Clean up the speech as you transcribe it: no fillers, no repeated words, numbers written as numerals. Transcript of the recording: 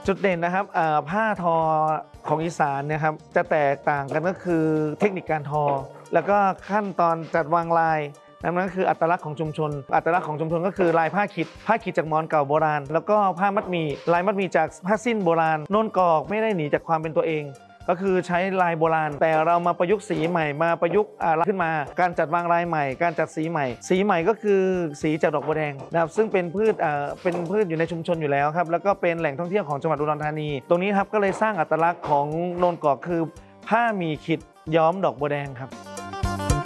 จุดเด่นนะครับผ้าทอของอีสานเนี่ยครับจะแตกต่างกันก็คือเทคนิคการทอแล้วก็ขั้นตอนจัดวางลายนั่นคืออัตลักษณ์ของชุมชนอัตลักษณ์ของชุมชนก็คือลายผ้าขิดจากมอญเก่าโบราณแล้วก็ผ้ามัดหมี่ลายมัดหมี่จากผ้าสิ้นโบราณโน่นกอกไม่ได้หนีจากความเป็นตัวเองก็คือใช้ลายโบราณแต่เรามาประยุกต์สีใหม่มาประยุกต์ขึ้นมาการจัดวางลายใหม่การจัดสีใหม่ก็คือสีจากดอกบัวแดงนะครับซึ่งเป็นพืชอยู่ในชุมชนอยู่แล้วครับแล้วก็เป็นแหล่งท่องเที่ยวของจังหวัดอุดรธานีตรงนี้ครับก็เลยสร้างอัตลักษณ์ของโนนกอกคือผ้าหมี่ขิดย้อมดอกบัวแดงครับ